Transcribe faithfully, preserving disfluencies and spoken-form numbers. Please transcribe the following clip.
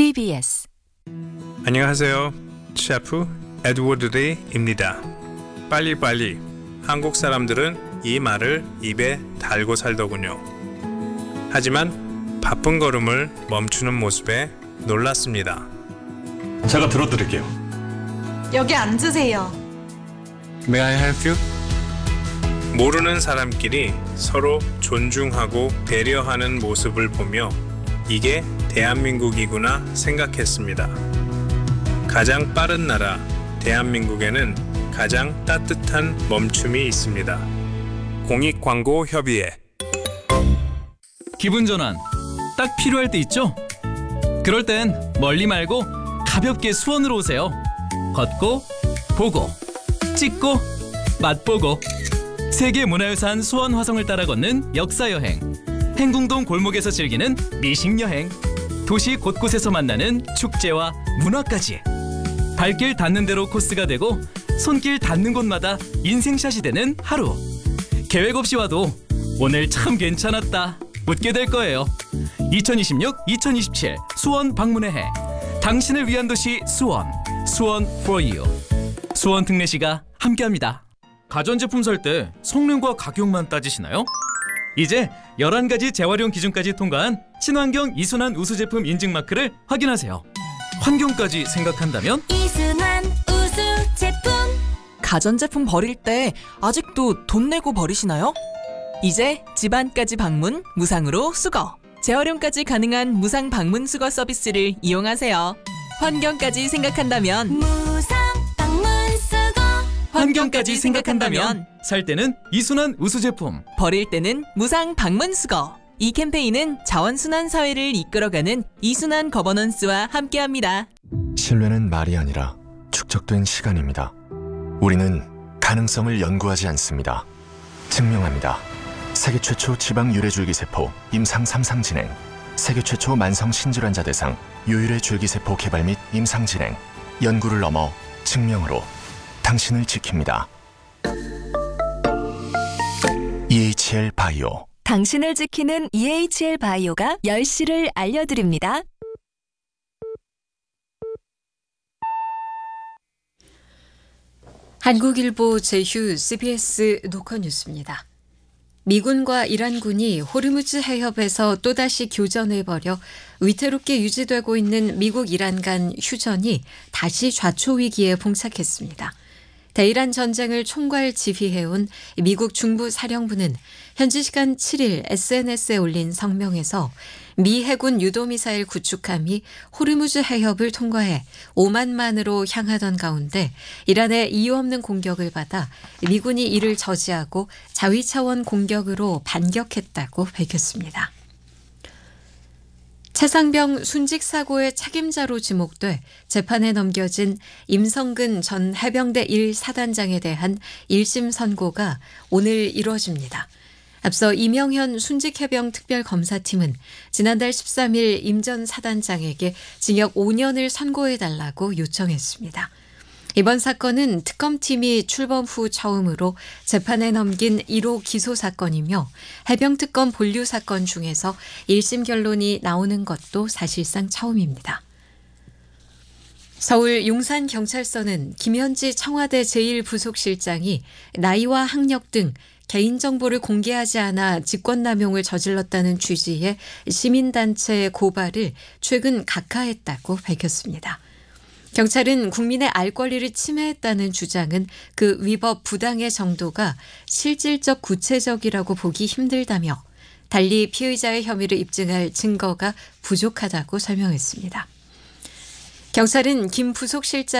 씨비에스 안녕하세요. 셰프 에드워드 리입니다. 빨리빨리. 한국 사람들은 이 말을 입에 달고 살더군요. 하지만 바쁜 걸음을 멈추는 모습에 놀랐습니다. 제가 들어드릴게요. 여기 앉으세요. May I help you? 모르는 사람끼리 서로 존중하고 배려하는 모습을 보며 이게 대한민국이구나 생각했습니다. 가장 빠른 나라 대한민국에는 가장 따뜻한 멈춤이 있습니다. 공익광고협의회. 기분 전환 딱 필요할 때 있죠? 그럴 땐 멀리 말고 가볍게 수원으로 오세요. 걷고 보고 찍고 맛보고 세계 문화유산 수원 화성을 따라 걷는 역사여행, 행궁동 골목에서 즐기는 미식여행, 도시 곳곳에서 만나는 축제와 문화까지 발길 닿는 대로 코스가 되고 손길 닿는 곳마다 인생샷이 되는 하루. 계획 없이 와도 오늘 참 괜찮았다 웃게 될 거예요. 이천이십육 이천이십칠 수원 방문의 해. 당신을 위한 도시 수원. 수원 for you. 수원 특례시가 함께합니다. 가전제품 살 때 성능과 가격만 따지시나요? 이제 열한 가지 재활용 기준까지 통과한 친환경 이순환 우수 제품 인증 마크를 확인하세요. 환경까지 생각한다면 이순환 우수 제품. 가전제품 버릴 때 아직도 돈 내고 버리시나요? 이제 집안까지 방문 무상으로 수거. 재활용까지 가능한 무상 방문 수거 서비스를 이용하세요. 환경까지 생각한다면 무상 방문 수거. 환경까지 생각한다면 살 때는 이순환 우수 제품, 버릴 때는 무상 방문 수거. 이 캠페인은 자원순환 사회를 이끌어가는 이순환 거버넌스와 함께합니다. 신뢰는 말이 아니라 축적된 시간입니다. 우리는 가능성을 연구하지 않습니다. 증명합니다. 세계 최초 지방 유래줄기세포 임상 삼 상 진행, 세계 최초 만성 신질환자 대상 유일의 줄기세포 개발 및 임상 진행, 연구를 넘어 증명으로 당신을 지킵니다. 이에이치엘 바이오. 당신을 지키는 이에이치엘 바이오가 열 시를 알려드립니다. 한국일보 제휴 씨비에스 노컷 뉴스입니다. 미군과 이란군이 호르무즈 해협에서 또다시 교전을 벌여 위태롭게 유지되고 있는 미국 이란 간 휴전이 다시 좌초 위기에 봉착했습니다. 대이란 전쟁을 총괄 지휘해온 미국 중부 사령부는 현지 시간 칠 일 에스엔에스에 올린 성명에서 미 해군 유도미사일 구축함이 호르무즈 해협을 통과해 오만만으로 향하던 가운데 이란의 이유 없는 공격을 받아 미군이 이를 저지하고 자위 차원 공격으로 반격했다고 밝혔습니다. 최상병 순직 사고의 책임자로 지목돼 재판에 넘겨진 임성근 전 해병대 일 사단장에 대한 일 심 선고가 오늘 이루어집니다. 앞서 이명현 순직해병 특별검사팀은 지난달 십삼 일 임 전 사단장에게 징역 오 년을 선고해달라고 요청했습니다. 이번 사건은 특검팀이 출범 후 처음으로 재판에 넘긴 일 호 기소 사건이며 해병특검 본류 사건 중에서 일 심 결론이 나오는 것도 사실상 처음입니다. 서울 용산경찰서는 김현지 청와대 제일 부속실장이 나이와 학력 등 개인정보를 공개하지 않아 직권남용을 저질렀다는 취지의 시민단체의 고발을 최근 각하했다고 밝혔습니다. 경찰은 국민의 알 권리를 침해했다는 주장은 그 위법 부당의 정도가 실질적 구체적이라고 보기 힘들다며 달리 피의자의 혐의를 입증할 증거가 부족하다고 설명했습니다. 경찰은 김 부속실장